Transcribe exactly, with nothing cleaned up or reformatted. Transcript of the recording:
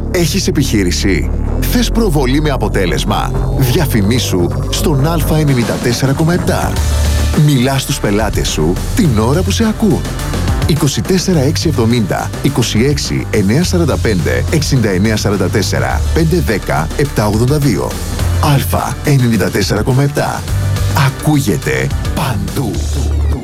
Έχεις επιχείρηση? Θες προβολή με αποτέλεσμα? Διαφημίσου στον Α ενενήντα τέσσερα κόμμα επτά. Μιλά στους πελάτες σου την ώρα που σε ακούν. είκοσι τέσσερα εξακόσια εβδομήντα, είκοσι έξι εννιακόσια σαράντα πέντε, εξήντα εννέα σαράντα τέσσερα, πεντακόσια δέκα, επτακόσια ογδόντα δύο. Α ενενήντα τέσσερα κόμμα επτά. Ακούγεται παντού.